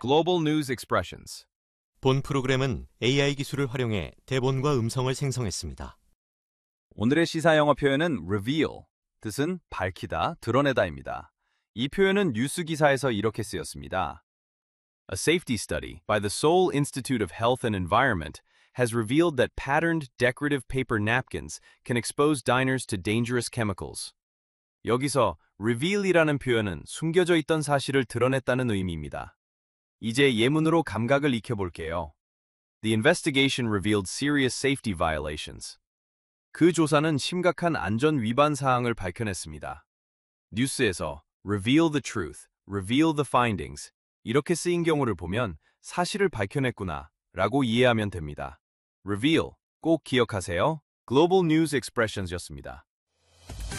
Global News Expressions. 본 프로그램은 AI 기술을 활용해 대본과 음성을 생성했습니다. 오늘의 시사 영어 표현은 reveal, 뜻은 밝히다, 드러내다입니다. 이 표현은 뉴스 기사에서 이렇게 쓰였습니다. A safety study by the Seoul Institute of Health and Environment has revealed that patterned decorative paper napkins can expose diners to dangerous chemicals. 여기서 reveal이라는 표현은 숨겨져 있던 사실을 드러냈다는 의미입니다. 이제 예문으로 감각을 익혀볼게요. The investigation revealed serious safety violations. 그 조사는 심각한 안전 위반 사항을 밝혀냈습니다. 뉴스에서 reveal the truth, reveal the findings 이렇게 쓰인 경우를 보면 사실을 밝혀냈구나 라고 이해하면 됩니다. reveal, 꼭 기억하세요. Global News Expressions였습니다.